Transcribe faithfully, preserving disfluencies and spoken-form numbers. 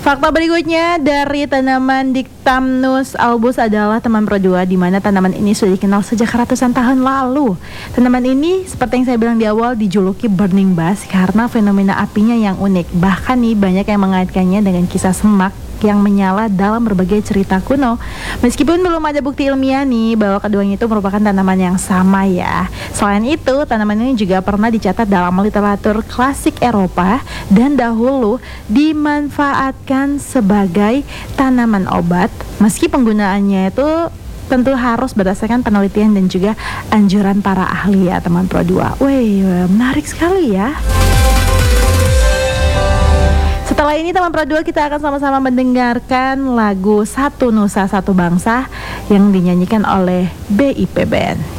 Fakta berikutnya dari tanaman Dictamnus albus adalah teman pro dua, di mana tanaman ini sudah dikenal sejak ratusan tahun lalu. Tanaman ini seperti yang saya bilang di awal dijuluki burning bass karena fenomena apinya yang unik. Bahkan nih banyak yang mengaitkannya dengan kisah semak yang menyala dalam berbagai cerita kuno. Meskipun belum ada bukti ilmiah nih bahwa keduanya itu merupakan tanaman yang sama ya. Selain itu, tanaman ini juga pernah dicatat dalam literatur klasik Eropa dan dahulu dimanfaatkan sebagai tanaman obat, meski penggunaannya itu tentu harus berdasarkan penelitian dan juga anjuran para ahli ya teman Pro dua. Wih, menarik sekali ya. Setelah ini teman Pro dua kita akan sama-sama mendengarkan lagu Satu Nusa Satu Bangsa yang dinyanyikan oleh B I P Band.